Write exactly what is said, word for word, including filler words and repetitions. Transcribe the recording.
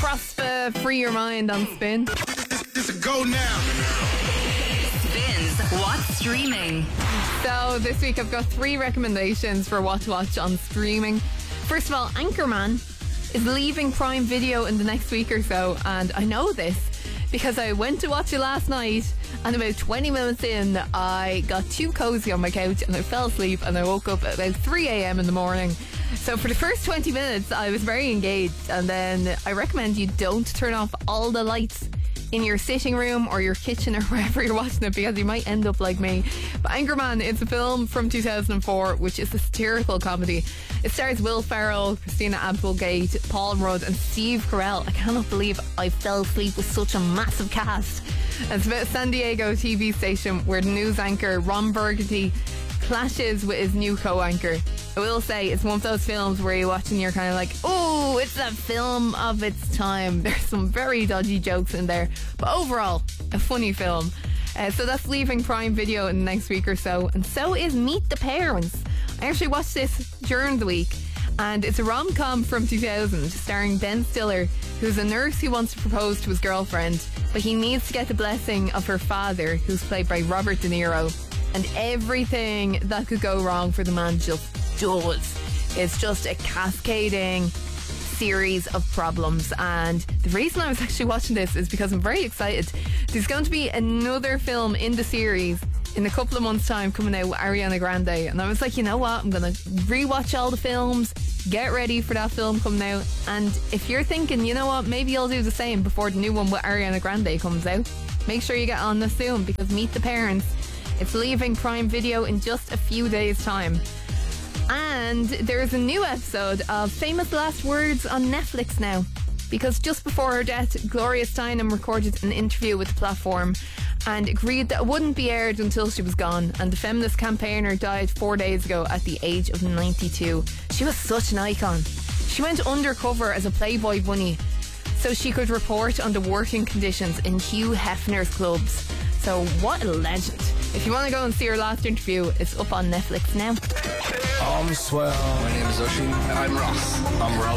Frospa, Free Your Mind on Spin. It's a go now. Spins What's Streaming. So this week I've got three recommendations for what to watch on streaming. First of all, Anchorman is leaving Prime Video in the next week or so, and I know this because I went to watch it last night, and about twenty minutes in I got too cozy on my couch and I fell asleep, and I woke up at about three a.m. in the morning. So for the first twenty minutes I was very engaged, and then I recommend you don't turn off all the lights in your sitting room or your kitchen or wherever you're watching it, because you might end up like me. But Anchorman is a film from two thousand four, which is a satirical comedy. It stars Will Ferrell, Christina Applegate, Paul Rudd and Steve Carell. I cannot believe I fell asleep with such a massive cast. And it's about a San Diego T V station where the news anchor Ron Burgundy clashes with his new co-anchor. I will say it's one of those films where you watch and you're kind of like, oh, it's a film of its time. There's some very dodgy jokes in there, but overall a funny film. Uh, so that's leaving Prime Video in the next week or so, and so is Meet the Parents. I actually watched this during the week, and it's a rom-com from two thousand starring Ben Stiller, who's a nurse who wants to propose to his girlfriend, but he needs to get the blessing of her father, who's played by Robert De Niro. And everything that could go wrong for the man just does. It's just a cascading series of problems, and the reason I was actually watching this is because I'm very excited. There's going to be another film in the series in a couple of months' time coming out with Ariana Grande, and I was like, you know what, I'm going to rewatch all the films, get ready for that film coming out. And if you're thinking, you know what, maybe I'll do the same before the new one with Ariana Grande comes out, make sure you get on this soon, because Meet the Parents, it's leaving Prime Video in just a few days' time. And there's a new episode of Famous Last Words on Netflix now, because just before her death, Gloria Steinem recorded an interview with the platform and agreed that it wouldn't be aired until she was gone. And the feminist campaigner died four days ago at the age of ninety-two. She was such an icon. She went undercover as a Playboy bunny so she could report on the working conditions in Hugh Hefner's clubs. So what a legend. If you want to go and see her last interview, it's up on Netflix now. I'm swell. My name is Oisin. I'm Ross. I'm Rob.